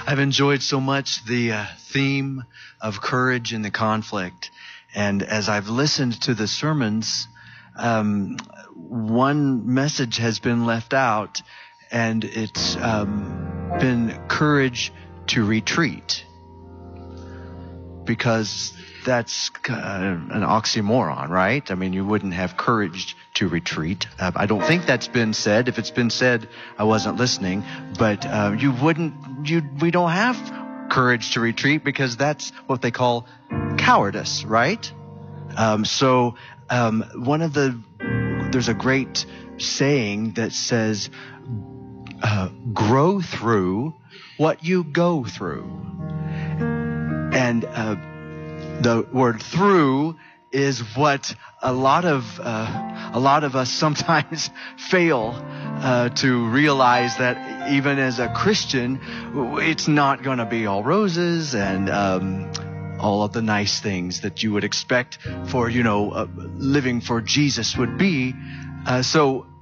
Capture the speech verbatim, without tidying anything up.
I've enjoyed so much the uh, theme of courage in the conflict. And as I've listened to the sermons, um, one message has been left out, and it's um, been courage to retreat. Because that's uh, an oxymoron, right? I mean, you wouldn't have courage to retreat. Uh, I don't think that's been said. If it's been said, I wasn't listening. But uh, you wouldn't, you, we don't have courage to retreat because that's what they call cowardice, right? Um, so um, one of the, there's a great saying that says, uh, grow through what you go through. And uh, the word "through" is what a lot of uh, a lot of us sometimes fail uh, to realize, that even as a Christian, it's not going to be all roses and um, all of the nice things that you would expect for, you know, uh, living for Jesus would be. Uh, so